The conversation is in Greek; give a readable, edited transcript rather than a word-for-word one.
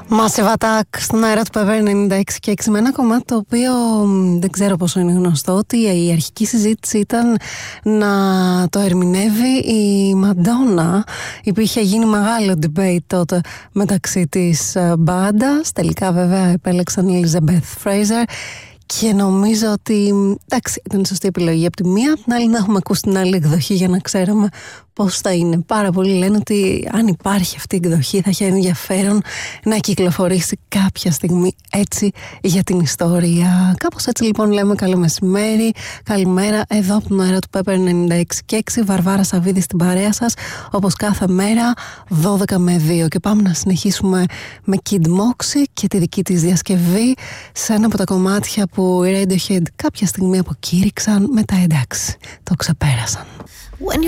Massive Attack στον αέρα του Pepper 96 και 6 με ένα κομμάτι το οποίο δεν ξέρω πόσο είναι γνωστό, ότι η αρχική συζήτηση ήταν να το ερμηνεύει η Μαντόνα. Υπήρχε γίνει μεγάλο debate τότε μεταξύ της μπάντας. Τελικά βέβαια επέλεξαν η Elizabeth Fraser και νομίζω ότι εντάξει, ήταν σωστή επιλογή. Από τη μία, από την άλλη να έχουμε ακούσει την άλλη εκδοχή για να ξέρουμε πώς θα είναι. Πάρα πολλοί λένε ότι αν υπάρχει αυτή η εκδοχή θα έχει ενδιαφέρον να κυκλοφορήσει κάποια στιγμή έτσι για την ιστορία. Κάπως έτσι λοιπόν λέμε καλό μεσημέρι, καλημέρα εδώ από τον αέρα του Pepper 96 και 6. Βαρβάρα Σαββίδη στην παρέα σας, όπως κάθε μέρα 12 με 2. Και πάμε να συνεχίσουμε με Kid Moxie και τη δική της διασκευή σε ένα από τα κομμάτια που οι Radiohead κάποια στιγμή αποκήρυξαν, μετά εντάξει, το ξεπέρασαν.